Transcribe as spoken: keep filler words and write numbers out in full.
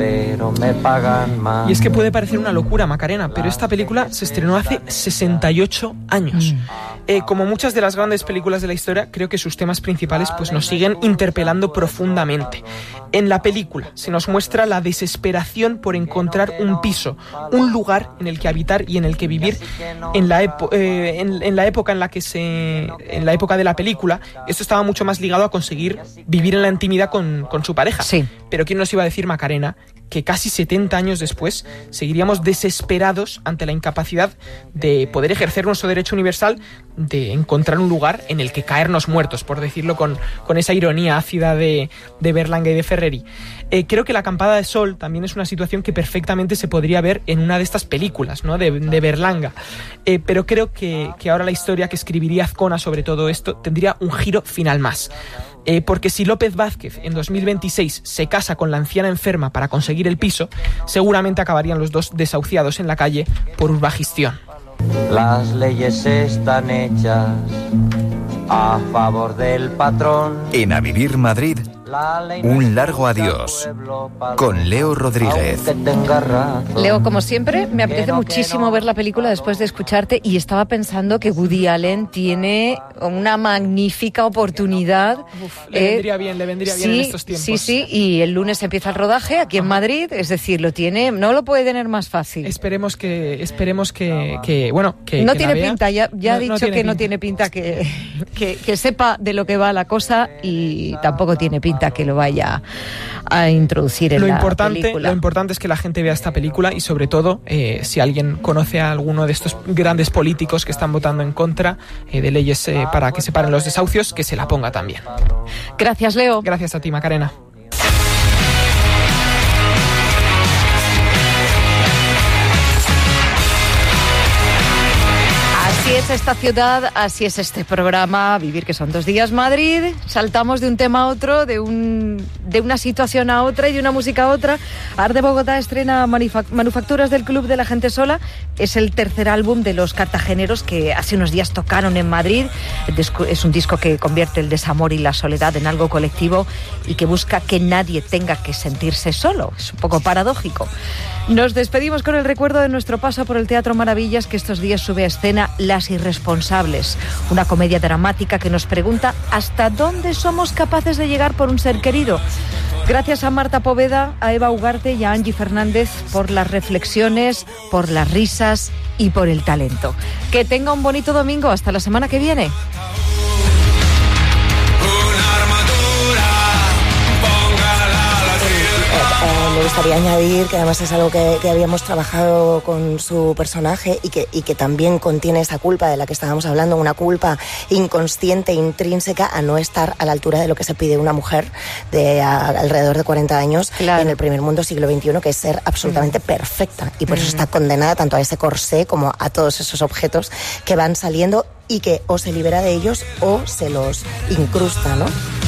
pero me pagan más. Y es que puede parecer una locura, Macarena, pero esta película se estrenó hace sesenta y ocho años. Eh, como muchas de las grandes películas de la historia, creo que sus temas principales pues, nos siguen interpelando profundamente. En la película se nos muestra la desesperación por encontrar un piso, un lugar en el que habitar y en el que vivir. En la, epo- eh, en, en la época en la que se, en la época de la película, esto estaba mucho más ligado a conseguir vivir en la intimidad con, con su pareja. Sí. Pero ¿quién nos iba a decir, Macarena, que casi setenta años después seguiríamos desesperados ante la incapacidad de poder ejercer nuestro derecho universal de encontrar un lugar en el que caernos muertos, por decirlo con, con esa ironía ácida de, de Berlanga y de Ferreri? Eh, creo que La acampada de sol también es una situación que perfectamente se podría ver en una de estas películas, ¿no? de, de Berlanga. Eh, pero creo que, que ahora la historia que escribiría Azcona sobre todo esto tendría un giro final más. Eh, porque si López Vázquez en dos mil veintiséis se casa con la anciana enferma para conseguir el piso, seguramente acabarían los dos desahuciados en la calle por urbagestión. Las leyes están hechas a favor del patrón. En A Vivir Madrid, un largo adiós con Leo Rodríguez. Leo, como siempre, me apetece muchísimo ver la película después de escucharte y estaba pensando que Woody Allen tiene una magnífica oportunidad. Uf, le vendría bien, le vendría bien sí, en estos tiempos. Sí, sí, y el lunes empieza el rodaje aquí en Madrid, es decir, lo tiene, no lo puede tener más fácil. Esperemos que, esperemos que, que bueno, que no que tiene la vea. pinta, ya, ya No- ha dicho no tiene que no pinta. tiene pinta que, que, que sepa de lo que va la cosa y tampoco tiene pinta que lo vaya a introducir en Lo la importante, película. lo importante es que la gente vea esta película y sobre todo, eh, si alguien conoce a alguno de estos grandes políticos que están votando en contra eh, de leyes eh, para que se paren los desahucios, que se la ponga también. Gracias, Leo. Gracias a ti, Macarena. Así es esta ciudad, así es este programa, Vivir, que son dos días Madrid. Saltamos de un tema a otro, de un de una situación a otra y de una música a otra. Arde Bogotá estrena Manufac- Manufacturas del Club de la Gente Sola. Es el tercer álbum de los cartageneros que hace unos días tocaron en Madrid. El disco- Es un disco que convierte el desamor y la soledad en algo colectivo y que busca que nadie tenga que sentirse solo. Es un poco paradójico. Nos despedimos con el recuerdo de nuestro paso por el Teatro Maravillas, que estos días sube a escena Las Irresponsables, una comedia dramática que nos pregunta hasta dónde somos capaces de llegar por un ser querido. Gracias a Marta Poveda, a Eva Ugarte y a Angie Fernández por las reflexiones, por las risas y por el talento. Que tenga un bonito domingo. Hasta la semana que viene. Eh, me gustaría añadir que además es algo que, que habíamos trabajado con su personaje y que, y que también contiene esa culpa de la que estábamos hablando, una culpa inconsciente, intrínseca a no estar a la altura de lo que se pide una mujer de a, alrededor de cuarenta años Claro. en el primer mundo siglo veintiuno, que es ser absolutamente perfecta, y por eso está condenada tanto a ese corsé como a todos esos objetos que van saliendo y que o se libera de ellos o se los incrusta, ¿no?